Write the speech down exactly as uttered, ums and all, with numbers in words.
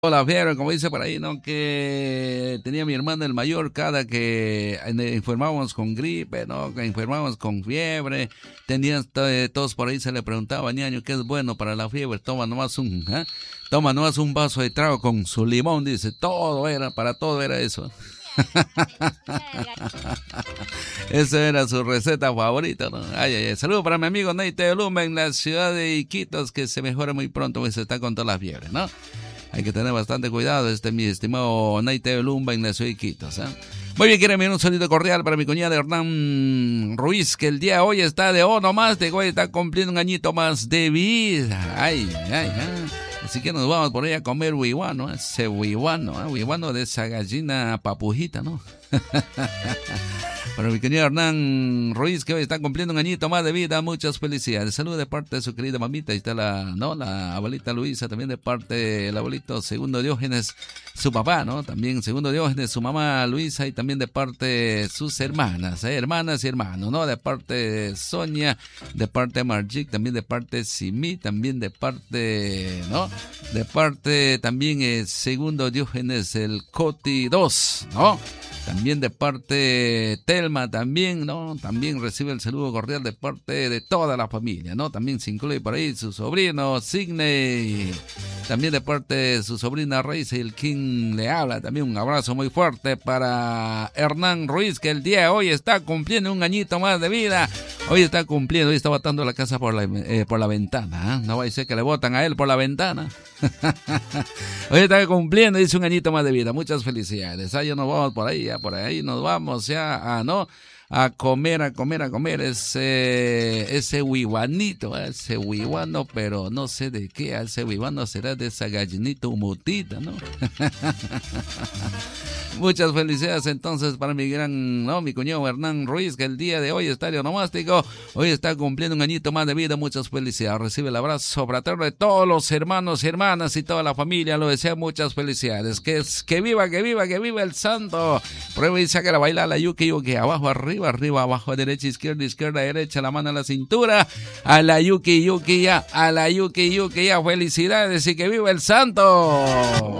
La fiebre, como dice por ahí, ¿no? Que tenía mi hermana el mayor, cada que eh, enfermábamos con gripe, ¿no? Que enfermábamos con fiebre, tenían eh, todos por ahí se le preguntaba, ñaño, ¿qué es bueno para la fiebre? Toma nomás un, ¿eh? Toma nomás un vaso de trago con su limón, dice, todo era, para todo era eso. Esa era su receta favorita, ¿no? Ay, ay, ay. Saludos para mi amigo Neite Olumba en la ciudad de Iquitos, que se mejore muy pronto, pues está con todas las fiebres, ¿no? Hay que tener bastante cuidado, este mi estimado Neite Lumba en la ciudad de Iquitos, ¿eh? Muy bien, quiero enviar un saludo cordial para mi cuñada Hernán Ruiz, que el día de hoy está de oh nomás, de hoy está cumpliendo un añito más de vida. Ay, ay, ay. Así que nos vamos por ahí a comer huihuano, ese huihuano, ¿eh? Huihuano de esa gallina papujita, ¿no? Para mi querido Hernán Ruiz, que hoy está cumpliendo un añito más de vida, muchas felicidades. Saludos de parte de su querida mamita, ahí está la, ¿no? La abuelita Luisa, también de parte del abuelito Segundo Diógenes, su papá, ¿no? También Segundo Diógenes, su mamá Luisa, y también de parte de sus hermanas, ¿eh? Hermanas y hermanos, ¿no? De parte de Sonia, de parte de Margic, también de parte de Simi, también de parte, ¿no? De parte también el Segundo Diógenes, el Coti dos, ¿no? También de parte Telma, también, ¿no? También recibe el saludo cordial de parte de toda la familia, ¿no? También se incluye por ahí su sobrino Signe, también de parte de su sobrina Reis, el King le habla. También un abrazo muy fuerte para Hernán Ruiz, que el día de hoy está cumpliendo un añito más de vida. Hoy está cumpliendo, hoy está botando la casa por la, eh, por la ventana, ¿eh? No va a ser que le botan a él por la ventana. Hoy está cumpliendo, dice, un añito más de vida. Muchas felicidades. Ah, ya nos vamos por ahí, ya por ahí nos vamos ya a, ¿no? A comer, a comer, a comer ese, ese huihuanito, ¿eh? Ese huihuano, pero no sé de qué, ese huihuano será de esa gallinita humutita, ¿no? Muchas felicidades entonces para mi gran, no, mi cuñado Hernán Ruiz, que el día de hoy está onomástico, hoy está cumpliendo un añito más de vida. Muchas felicidades, recibe el abrazo fraterno de todos los hermanos y hermanas y toda la familia, lo desea, muchas felicidades, que, que viva, que viva, que viva el santo. Prueba y saca la baila la yuki yuki, abajo, arriba, arriba, abajo, derecha, izquierda, izquierda, derecha, la mano a la cintura, a la yuki yuki ya, a la yuki yuki ya, felicidades y que viva el santo.